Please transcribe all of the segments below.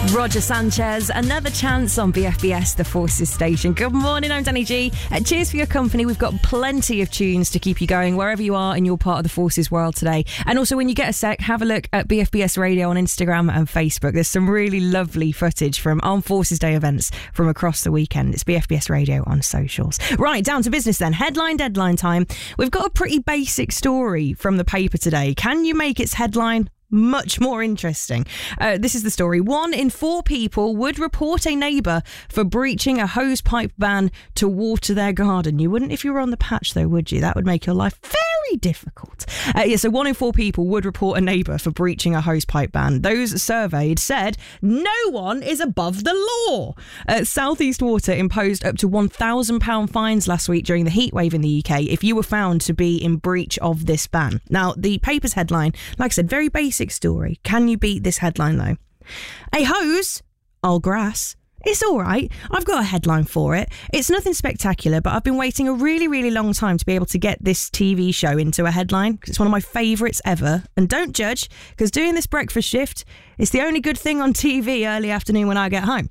Roger Sanchez, Another Chance on BFBS, the Forces station. Good morning, I'm Danny G. Cheers for your company. We've got plenty of tunes to keep you going wherever you are in your part of the Forces world today. And also, when you get a sec, have a look at BFBS Radio on Instagram and Facebook. There's some really lovely footage from Armed Forces Day events from across the weekend. It's BFBS Radio on socials. Right, down to business then. Headline deadline time. We've got a pretty basic story from the paper today. Can you make its headline much more interesting? This is the story. 1 in 4 people would report a neighbour for breaching a hose pipe ban to water their garden. You wouldn't if you were on the patch though, would you? That would make your life very difficult. So 1 in 4 people would report a neighbour for breaching a hose pipe ban. Those surveyed said no one is above the law. South East Water imposed up to £1,000 fines last week during the heatwave in the UK if you were found to be in breach of this ban. Now, the paper's headline, like I said, very basic story. Can you beat this headline though? A hose, all grass. It's all right. I've got a headline for it. It's nothing spectacular, but I've been waiting a really, really long time to be able to get this TV show into a headline because it's one of my favourites ever. And don't judge, because doing this breakfast shift is the only good thing on TV early afternoon when I get home.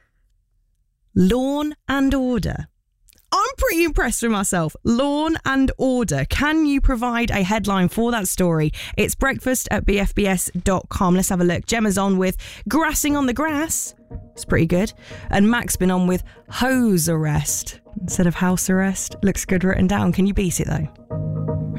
Law and Order. I'm pretty impressed with myself. Law and Order. Can you provide a headline for that story? It's breakfast at bfbs.com. Let's have a look. Gemma's on with Grassing on the Grass. It's pretty good. And Mac's been on with Hose Arrest instead of House Arrest. Looks good written down. Can you beat it though?